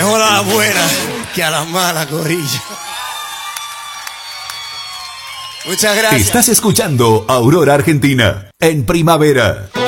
Mejor a la buena que a la mala, corillo. Muchas gracias. Estás escuchando Aurora Argentina en primavera.